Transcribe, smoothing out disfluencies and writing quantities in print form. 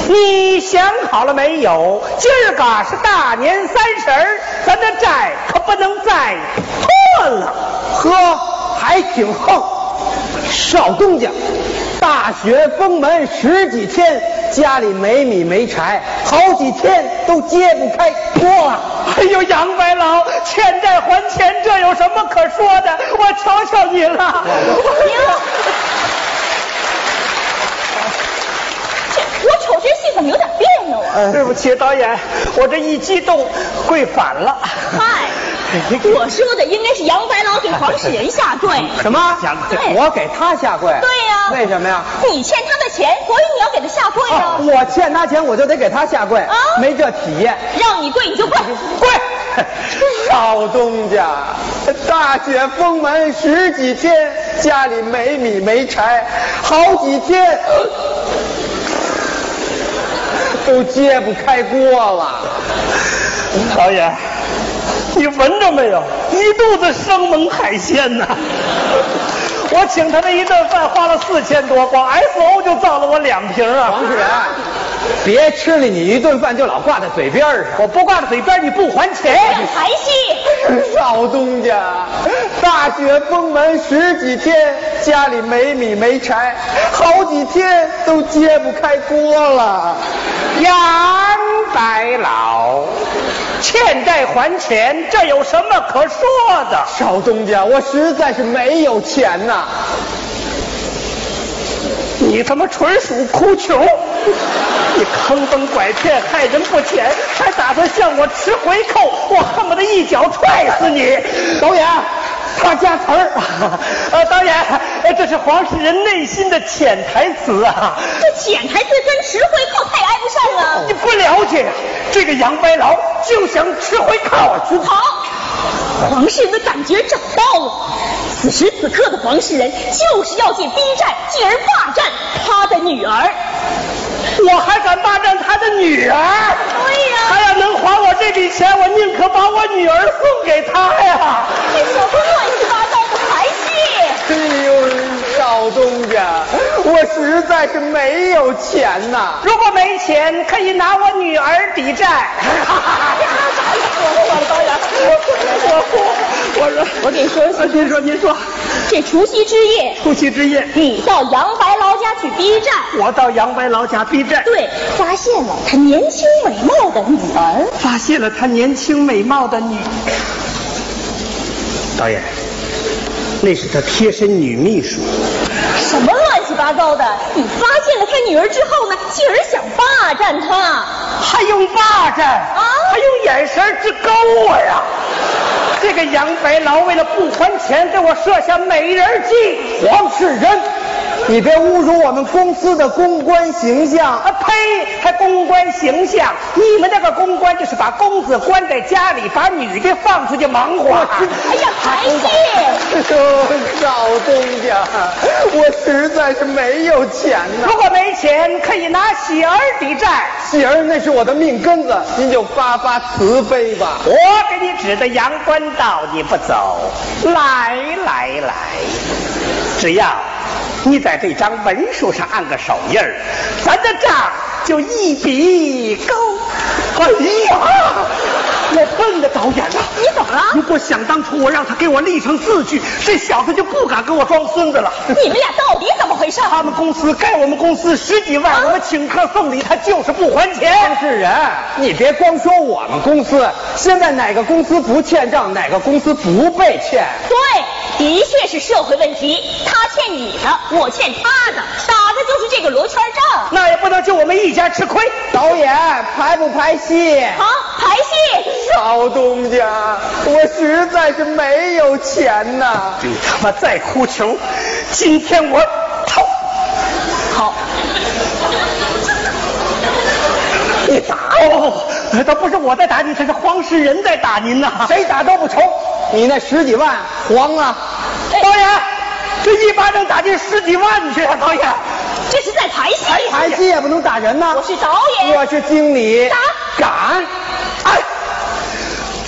你想好了没有？今儿个是大年30，咱的债可不能再破了。 呵，还挺横。少东家，大雪封门10几天，家里没米没柴，好几天都揭不开锅啊！ 哎呦，杨白老，欠债还钱，这有什么可说的？我瞧瞧你了。 我瞅这戏怎么有点别扭啊？ 对不起，导演，我这一激动跪反了。 嗨，我说的应该是杨白劳给黄世仁下跪。 什么？ 对， 我给他下跪？ 对呀。 为什么呀？ 你欠他的钱，所以你要给他下跪啊。 我欠他钱，我就得给他下跪啊！没这体验。 让你跪你就跪， 跪！少东家，大雪封门10几天，家里没米没柴，好几天都揭不开锅了。 导演，你闻着没有？一肚子生猛海鲜呐！我请他那一顿饭花了4000多，光 SO 就造了我2瓶啊！ 黄世仁，别吃了你一顿饭就老挂在嘴边上。 我不挂在嘴边，你不还钱。 排戏。 少东家，大雪封门10几天，家里没米没柴，好几天都揭不开锅了。 杨白老，欠债还钱，这有什么可说的？ 少东家，我实在是没有钱呐。 你他妈纯属哭穷！你坑蒙拐骗，害人不浅，还打算向我吃回扣，我恨不得一脚踹死你！ 导演，他加词儿。 导演，这是黄世仁内心的潜台词啊！ 这潜台词跟吃回扣太挨不上了。 你不了解，这个杨白劳就想吃回扣。 好，黄世仁的感觉找到了。此时此刻的黄世仁就是要借逼债，继而霸占他的女儿。 我还敢霸占他的女儿？ 对呀。 他要能还我这笔钱，我宁可把我女儿送给他呀！ 这什么乱七八糟的排戏？ 哎呦，少东家，我实在是没有钱呐。 如果没钱，可以拿我女儿抵债。导演， 我给你说， 您说， 这除夕之夜，你到杨白劳家去逼债。 我到杨白劳家逼债。 对，发现了他年轻美貌的女儿。 导演，那是他贴身女秘书。 什么乱七八糟的？你发现了他女儿之后呢，继而想霸占她。 还用霸占啊？还用眼神之高我呀！这个杨白劳为了不还钱，给我设下美人计。 黄世仁，你别侮辱我们公司的公关形象！ 啊呸！还公关形象？你们那个公关就是把公子关在家里，把女的放出去忙活。 哎呀，排戏！ 少东家，我实在是没有钱呐。 如果没钱，可以拿喜儿抵债。 喜儿那是我的命根子，您就发发慈悲吧。 我给你指的阳关道，你不走。来，只要你在这张文书上按个手印儿，咱的账就一笔勾。哎呀，我笨的导演啊！ 你怎么了？ 如果想当初我让他给我立上字据，这小子就不敢跟我装孙子了。 你们俩到底怎么回事？ 他们公司该我们公司10几万，我们请客送礼，他就是不还钱。 黄世仁，你别光说我们公司，现在哪个公司不欠账，哪个公司不被欠？ 对，的确是社会问题。他欠你的，我欠他的，打的就是这个罗圈账。 那也不能就我们一家吃亏。 导演排不排戏？ 好，排戏。 少东家，我实在是没有钱呐。 你他妈再哭穷，今天我操！ 好， 你打我！倒不是我在打你，这是黄世仁在打您呐。 谁打都不成。你那10几万黄啊！ 导演，这一巴掌打进10几万去啊！导演， 这是在排戏。 排戏也不能打人呐。 我是导演， 我是经理。 打敢。